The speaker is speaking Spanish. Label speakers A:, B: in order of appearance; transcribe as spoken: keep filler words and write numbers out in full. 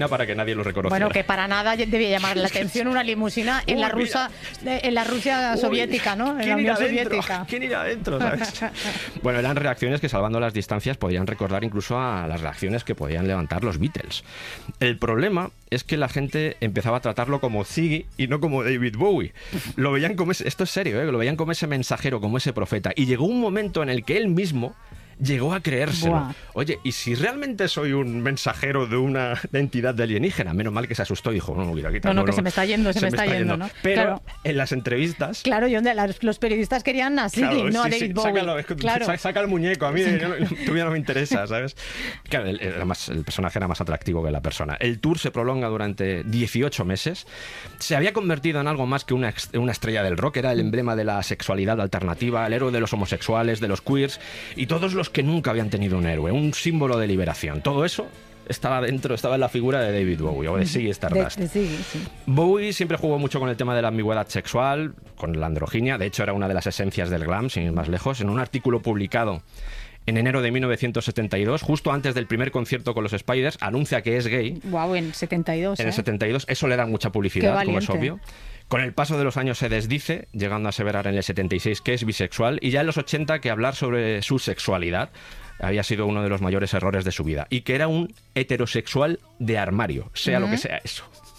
A: para que nadie lo reconociera.
B: Bueno, que para nada debía llamar la atención una limusina en
A: Uy,
B: la rusa, en la Rusia
A: Uy,
B: soviética, ¿no? En la Unión Soviética.
A: ¿Quién irá adentro? ¿Sabes? Bueno, eran reacciones que, salvando las distancias, podían recordar incluso a las reacciones que podían levantar los Beatles. El problema es que la gente empezaba a tratarlo como Ziggy y no como David Bowie. Lo veían como ese, esto es serio, ¿eh? Lo veían como ese mensajero, como ese profeta. Y llegó un momento en el que él mismo llegó a creérselo.
B: Buah.
A: Oye, ¿y si realmente soy un mensajero de una entidad de alienígena? Menos mal que se asustó y dijo, no, mira, quita,
B: No, no,
A: no,
B: que
A: no,
B: se me está yendo, se, me está, yendo, ¿no?
A: Pero
B: Claro.
A: en las entrevistas...
B: Claro, y donde las- los periodistas querían a Ziggy,
A: Claro,
B: no a
A: sí,
B: David
A: sí,
B: Bowie.
A: sácalo, es que
B: Claro.
A: sa- saca el muñeco, a mí yo no, tú ya no me interesa, ¿sabes? Claro, el, el- además, el personaje era más atractivo que la persona. El tour se prolonga durante dieciocho meses. Se había convertido en algo más que una, ex- una estrella del rock. Era el emblema de la sexualidad alternativa, el héroe de los homosexuales, de los queers y todos los que nunca habían tenido un héroe, un símbolo de liberación. Todo eso estaba dentro, estaba en la figura de David Bowie o de Ziggy
B: De-
A: Stardust.
B: de Ziggy, sí.
A: Bowie siempre jugó mucho con el tema de la ambigüedad sexual, con la androginia. De hecho, era una de las esencias del glam, sin ir más lejos. En un artículo publicado en enero de mil novecientos setenta y dos, justo antes del primer concierto con los Spiders, anuncia que es gay.
B: Guau, en setenta y dos,
A: En el
B: ¿eh?
A: setenta y dos, eso le da mucha publicidad,
B: Qué
A: como es
B: valiente.
A: obvio. Con el paso de los años se desdice, llegando a aseverar en el setenta y seis que es bisexual, y ya en los ochenta que hablar sobre su sexualidad había sido uno de los mayores errores de su vida, y que era un heterosexual de armario, sea lo que sea eso.